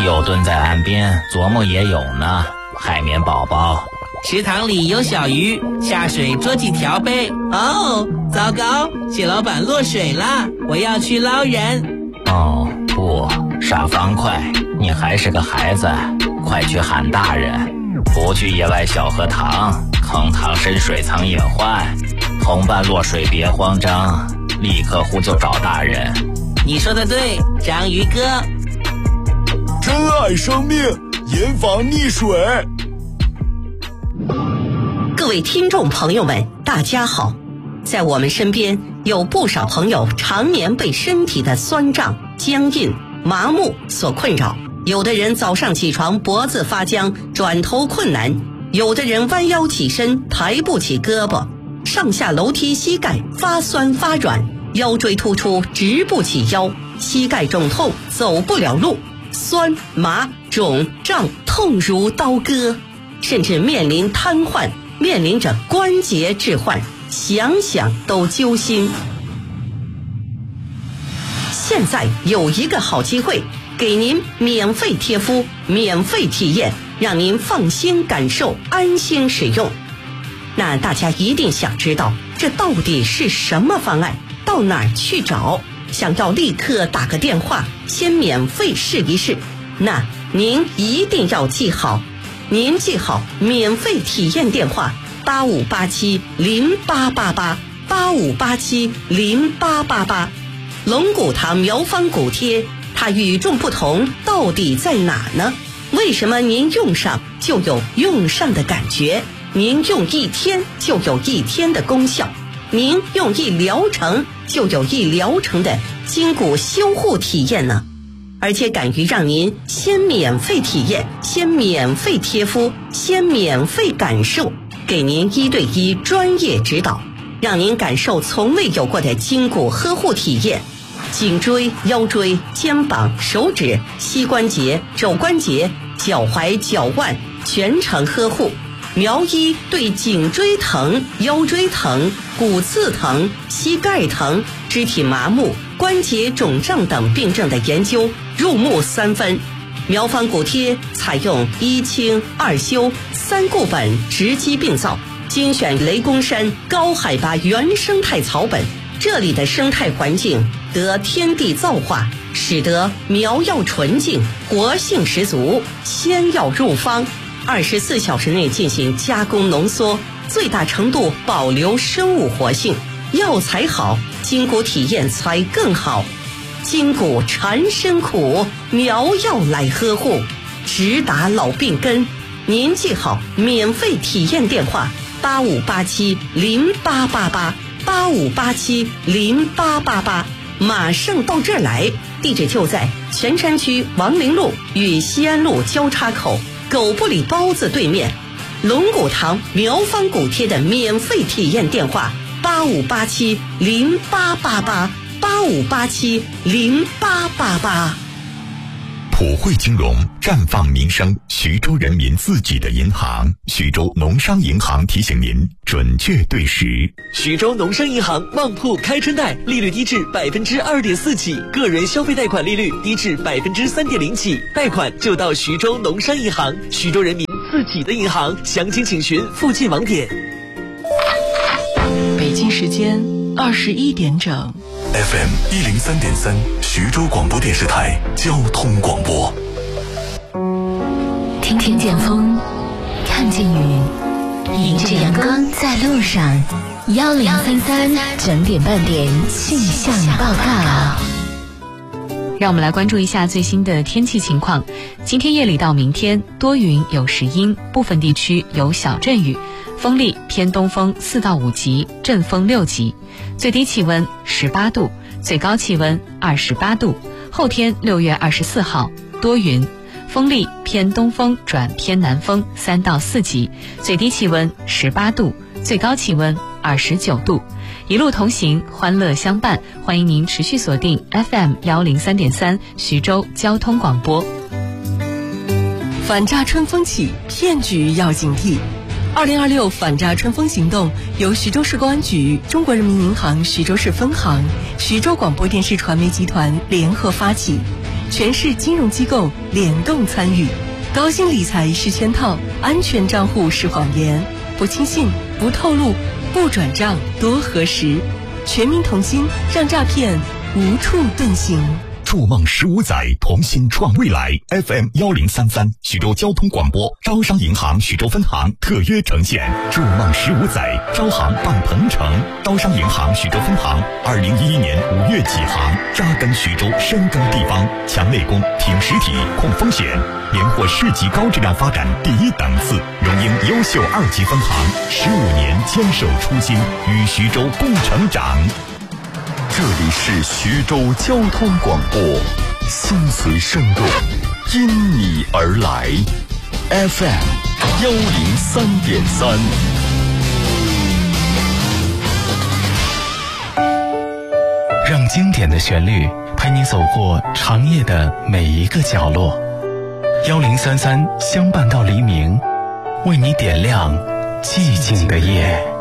又蹲在岸边琢磨也有呢。海绵宝宝， 池塘里有小鱼，下水捉几条呗。哦，糟糕，蟹老板落水了，我要去捞人。 哦不，傻方块，你还是个孩子，快去喊大人。不去野外小河塘，坑塘深水藏隐患，同伴落水别慌张，立刻呼救找大人。 你说的对，章鱼哥。 珍爱生命，严防溺水。 各位听众朋友们，大家好。在我们身边有不少朋友常年被身体的酸胀、僵硬、麻木所困扰。有的人早上起床脖子发僵，转头困难；有的人弯腰起身抬不起胳膊，上下楼梯膝盖发酸发软，腰椎突出直不起腰，膝盖肿痛走不了路，酸麻肿胀痛如刀割，甚至面临瘫痪，面临着关节置换，想想都揪心。现在有一个好机会，给您免费贴敷，免费体验，让您放心感受，安心使用。那大家一定想知道，这到底是什么方案？到哪儿去找？想要立刻打个电话，先免费试一试。那您一定要记好，您记好免费体验电话85870888，85870888。龙骨堂苗方骨贴，它与众不同到底在哪呢？为什么您用上就有用上的感觉？您用一天就有一天的功效，您用一疗程就有一疗程的筋骨修护体验呢？而且敢于让您先免费体验，先免费贴敷，先免费感受，给您1对1专业指导，让您感受从未有过的筋骨呵护体验。颈椎、腰椎、肩膀、手指、膝关节、肘关节、脚踝、脚腕全程呵护。苗医对颈椎疼、腰椎疼、骨刺疼、膝盖疼、肢体麻木、关节肿胀等病症的研究入木3分。苗方骨贴采用1清2修3固本直击病灶，精选雷公山高海拔原生态草本，这里的生态环境得天地造化，使得苗药纯净，活性十足，鲜药入方，24小时内进行加工浓缩，最大程度保留生物活性。药材好，筋骨体验才更好。筋骨缠身苦，苗药来呵护，直达老病根。您记好免费体验电话85870888，85870888，马上到这儿来。地址就在泉山区王陵路与西安路交叉口狗不理包子对面。龙骨堂苗方骨贴的免费体验电话85870888，85870888。 普惠金融绽放民生，徐州人民自己的银行。徐州农商银行提醒您准确对时。 徐州农商银行旺铺开春贷，利率低至2.4%起，个人消费贷款利率低至3.0%起，贷款就到徐州农商银行，徐州人民自己的银行。详情请询附近网点。 北京时间21点整。 FM 103.3，徐州广播电视台交通广播。 听见风，看见雨，迎着阳光在路上。1033整点半点气象报告。 让我们来关注一下最新的天气情况。今天夜里到明天多云有时阴，部分地区有小阵雨，风力偏东风4到5级，阵风6级，最低气温18度，最高气温28度。后天6月24号多云，风力偏东风转偏南风3到4级，最低气温18度，最高气温29度。一路同行，欢乐相伴，欢迎您持续锁定 FM 103.3徐州交通广播。 反诈春风起，骗局要警惕。2026反诈春风行动由徐州市公安局、中国人民银行徐州市分行、徐州广播电视传媒集团联合发起， 全市金融机构联动参与。高薪理财是圈套，安全账户是谎言。不轻信，不透露，不转账，多核实。全民同心，让诈骗无处遁形。 筑梦15载，同心创未来。FM 1033，徐州交通广播，招商银行徐州分行特约呈现。筑梦15载，招行办鹏程。招商银行徐州分行2011年5月起航，扎根徐州，深耕地方，强内功，挺实体，控风险，连获市级高质量发展第1档次，荣膺优秀2级分行，15年坚守初心，与徐州共成长。 这里是徐州交通广播，心随声动，因你而来。FM 103.3。 让经典的旋律陪你走过长夜的每一个角落。1033相伴到黎明，为你点亮寂静的夜。